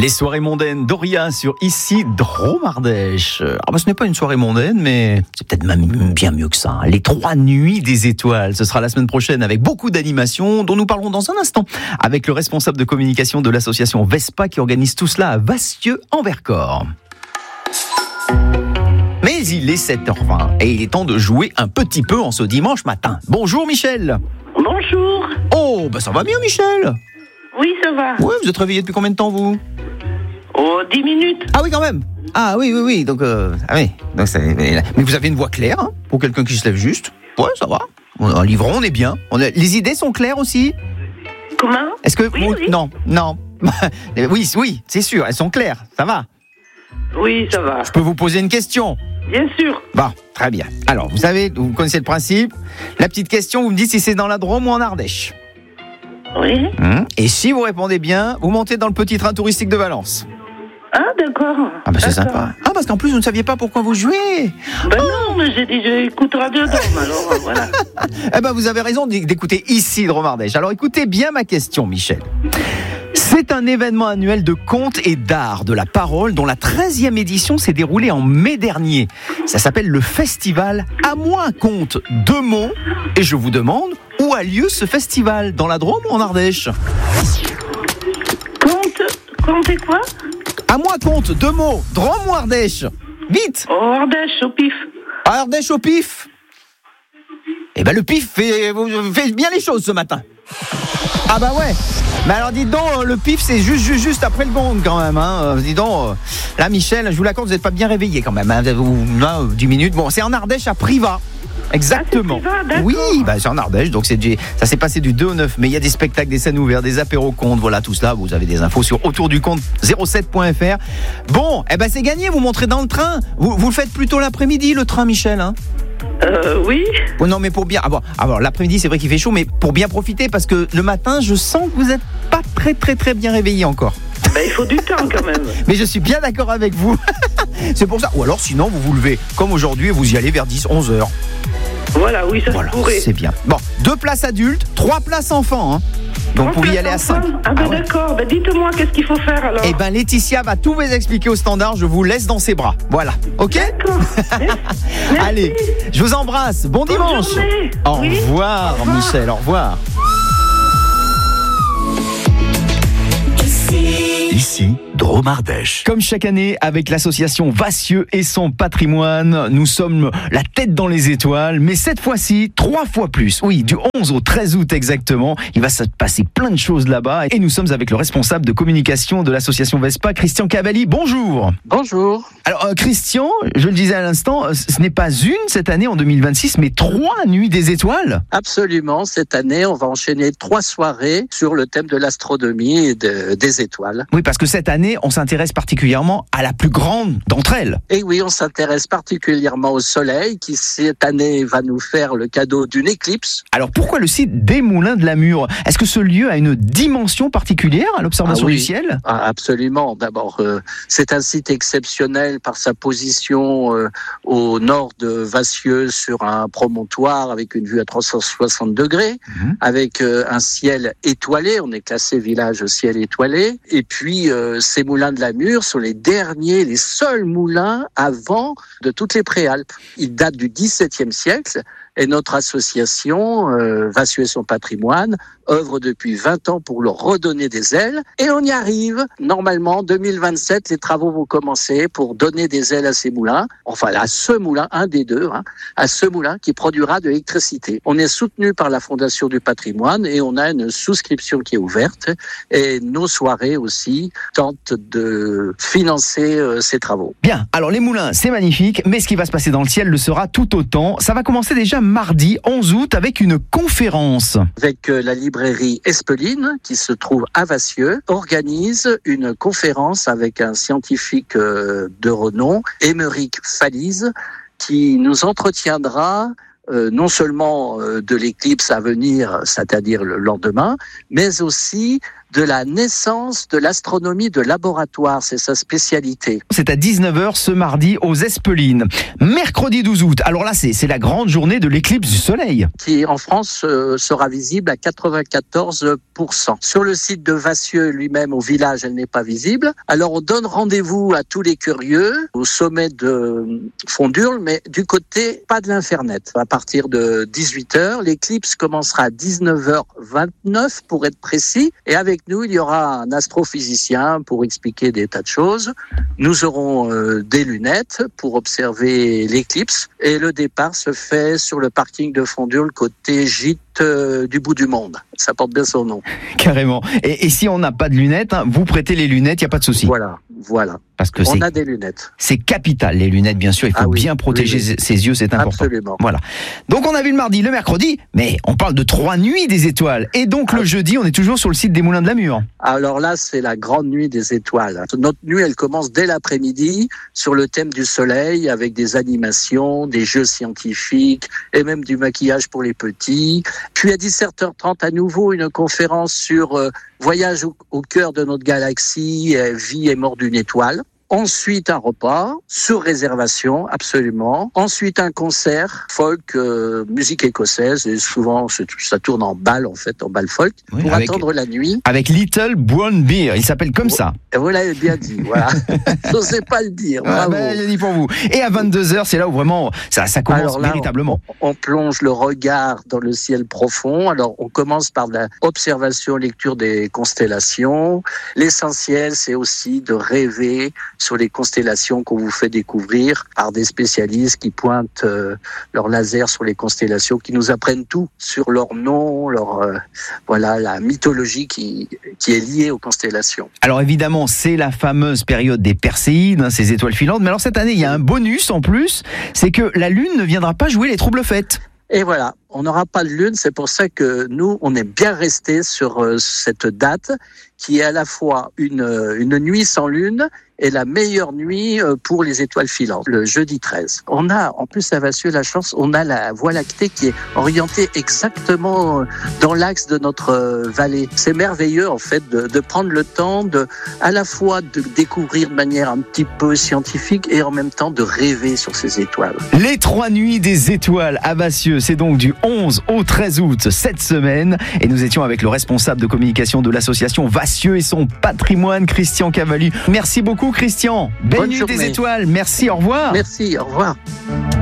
Les soirées mondaines d'Oria sur ici Dromardèche. Ce n'est pas une soirée mondaine, mais c'est peut-être même bien mieux que ça. Les 3 nuits des étoiles. Ce sera la semaine prochaine avec beaucoup d'animations dont nous parlerons dans un instant avec le responsable de communication de l'association Vespa qui organise tout cela à Vassieux en Vercors. Mais il est 7h20 et il est temps de jouer un petit peu en ce dimanche matin. Bonjour Michel. Bonjour. Oh, ça va bien Michel. Oui, ça va. Oui, vous êtes réveillé depuis combien de temps vous ? Oh, 10 minutes. Ah oui, quand même. Ah oui. Donc, mais vous avez une voix claire, hein, pour quelqu'un qui se lève juste. Ouais, ça va. En livron, on est bien. Les idées sont claires aussi. Comment ? Est-ce que Oui. Non. oui, c'est sûr, elles sont claires. Ça va. Oui, ça va. Je peux vous poser une question ? Bien sûr. Bon, très bien. Alors, vous connaissez le principe. La petite question, vous me dites si c'est dans la Drôme ou en Ardèche. Oui. Et si vous répondez bien, vous montez dans le petit train touristique de Valence. Ah, d'accord. C'est sympa. Ah, parce qu'en plus, vous ne saviez pas pourquoi vous jouez. Non, mais j'ai dit, j'écoute Radio Drôme, alors voilà. Vous avez raison d'écouter ici Dromardèche. Alors, écoutez bien ma question, Michel. C'est un événement annuel de contes et d'art de la parole dont la 13e édition s'est déroulée en mai dernier. Ça s'appelle le festival À moi un conte, 2 mots. Et je vous demande, où a lieu ce festival ? Dans la Drôme ou en Ardèche ? Conte et quoi ? À moi compte, 2 mots, Drôme ou Ardèche ? Vite ! Oh, Ardèche, au pif. Ardèche au pif ? Le pif fait bien les choses ce matin. Ah ouais. Mais alors dites donc, le pif c'est juste après le gong quand même. Dis donc, là Michel, je vous l'accorde, vous n'êtes pas bien réveillé quand même. 10 minutes. Bon, c'est en Ardèche à Privas. Exactement. Oui, c'est en Ardèche, donc ça s'est passé du 2 au 9 mai. Il y a des spectacles, des scènes ouvertes, des apéros contes, voilà tout cela. Vous avez des infos sur autourduconte07.fr. Bon, c'est gagné, vous montrez dans le train. Vous le faites plutôt l'après-midi, le train, Michel, hein ? Oui. Oh non, mais pour bien. L'après-midi, c'est vrai qu'il fait chaud, mais pour bien profiter, parce que le matin, je sens que vous n'êtes pas très, très, très bien réveillé encore. Il faut du temps quand même. Mais je suis bien d'accord avec vous. C'est pour ça. Ou alors, sinon, vous levez comme aujourd'hui et vous y allez vers 10-11 heures. Voilà, oui, ça se pourrait. C'est bien. Bon, 2 places adultes, 3 places enfants. Hein. Donc, vous pouvez y aller à 5. D'accord. Dites-moi, qu'est-ce qu'il faut faire alors ? Laetitia va tout vous expliquer au standard. Je vous laisse dans ses bras. Voilà. OK ? D'accord. Merci. Allez, je vous embrasse. Bon dimanche. Journée. Au revoir, Michel. Au revoir. Ici, Dromardèche. Comme chaque année, avec l'association Vassieux et son patrimoine, nous sommes la tête dans les étoiles, mais cette fois-ci, 3 fois plus. Oui, du 11 au 13 août exactement. Il va se passer plein de choses là-bas. Et nous sommes avec le responsable de communication de l'association Vespa, Christian Cavalli. Bonjour. Bonjour. Alors, Christian, je le disais à l'instant, ce n'est pas une cette année en 2026, mais 3 nuits des étoiles. Absolument. Cette année, on va enchaîner 3 soirées sur le thème de l'astronomie et des étoiles. Oui, parce que cette année, on s'intéresse particulièrement à la plus grande d'entre elles. Et oui, on s'intéresse particulièrement au Soleil, qui cette année va nous faire le cadeau d'une éclipse. Alors pourquoi le site des Moulins de la Mure ? Est-ce que ce lieu a une dimension particulière à l'observation du ciel ? Absolument. D'abord, c'est un site exceptionnel par sa position au nord de Vassieux, sur un promontoire avec une vue à 360 degrés, avec un ciel étoilé. On est classé village au ciel étoilé. Et puis, ces moulins de la Mure sont les seuls moulins avant de toutes les Préalpes. Ils datent du XVIIe siècle. Et notre association, Vassieux et son patrimoine, œuvre depuis 20 ans pour leur redonner des ailes. Et on y arrive. Normalement, en 2027, les travaux vont commencer pour donner des ailes à ces moulins. Enfin, à ce moulin, un des deux, à ce moulin qui produira de l'électricité. On est soutenu par la Fondation du patrimoine et on a une souscription qui est ouverte. Et nos soirées aussi tentent de financer ces travaux. Bien. Alors, les moulins, c'est magnifique. Mais ce qui va se passer dans le ciel le sera tout autant. Ça va commencer déjà mardi 11 août avec une conférence. Avec la librairie Espeline, qui se trouve à Vassieux, organise une conférence avec un scientifique de renom, Émeric Falise, qui nous entretiendra non seulement de l'éclipse à venir, c'est-à-dire le lendemain, mais aussi de la naissance de l'astronomie de laboratoire. C'est sa spécialité. C'est à 19h ce mardi aux Espelines. Mercredi 12 août. Alors là, c'est la grande journée de l'éclipse du soleil. Qui, en France, sera visible à 94%. Sur le site de Vassieux lui-même, au village, elle n'est pas visible. Alors, on donne rendez-vous à tous les curieux au sommet de Fondurle, mais du côté, pas de l'Infernet. À partir de 18h, l'éclipse commencera à 19h29 pour être précis. Et avec nous, il y aura un astrophysicien pour expliquer des tas de choses. Nous aurons des lunettes pour observer l'éclipse. Et le départ se fait sur le parking de Fondurle, côté gîte du bout du monde. Ça porte bien son nom. Carrément. Et si on n'a pas de lunettes, vous prêtez les lunettes, il n'y a pas de souci. Voilà. Parce que on a des lunettes. C'est capital, les lunettes, bien sûr. Il faut bien protéger ses yeux, c'est important. Absolument. Voilà. Donc, on a vu le mardi, le mercredi, mais on parle de 3 nuits des étoiles. Et donc, le jeudi, on est toujours sur le site des Moulins de la Mure. Alors là, c'est la grande nuit des étoiles. Notre nuit, elle commence dès l'après-midi sur le thème du soleil, avec des animations, des jeux scientifiques et même du maquillage pour les petits. Puis à 17h30, à nouveau, une conférence sur voyage au cœur de notre galaxie, vie et mort d'une étoile. Ensuite, un repas, sur réservation, absolument. Ensuite, un concert, folk, musique écossaise, et souvent, ça tourne en bal, en fait, en bal folk, pour attendre la nuit. Avec Little Brown Beer, il s'appelle comme ça. Vous l'avez bien dit, voilà. Je ne sais pas le dire, bravo. J'ai dit pour vous. Et à 22h, c'est là où vraiment, ça commence véritablement. On plonge le regard dans le ciel profond. Alors, on commence par l'observation, lecture des constellations. L'essentiel, c'est aussi de rêver sur les constellations qu'on vous fait découvrir par des spécialistes qui pointent leur laser sur les constellations, qui nous apprennent tout sur leur nom, la mythologie qui est liée aux constellations. Alors évidemment, c'est la fameuse période des Perséides, ces étoiles filantes. Mais alors cette année, il y a un bonus en plus, c'est que la Lune ne viendra pas jouer les troubles fêtes. Et voilà, on n'aura pas de lune, c'est pour ça que nous, on est bien resté sur cette date qui est à la fois une nuit sans lune et la meilleure nuit pour les étoiles filantes, le jeudi 13. On a, en plus à Vassieux, la chance, on a la Voie lactée qui est orientée exactement dans l'axe de notre vallée. C'est merveilleux, en fait, de prendre le temps à la fois de découvrir de manière un petit peu scientifique et en même temps de rêver sur ces étoiles. Les 3 nuits des étoiles à Vassieux, c'est donc du 11 au 13 août cette semaine. Et nous étions avec le responsable de communication de l'association Vassieux et son patrimoine, Christian Cavalu. Merci beaucoup, Christian. Belle nuit des étoiles. Merci, au revoir. Merci, au revoir.